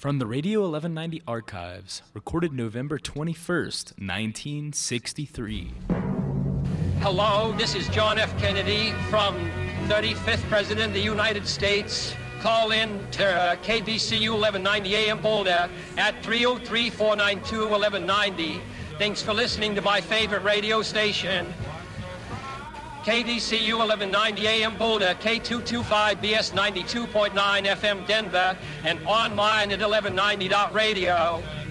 From the Radio 1190 archives, recorded November 21st, 1963. Hello, this is John F. Kennedy from 35th President of the United States. Call in to KDCU 1190 AM Boulder at 303-492-1190. Thanks for listening to my favorite radio station. KDCU 1190 AM Boulder, K225BS 92.9 FM Denver, and online at 1190.radio.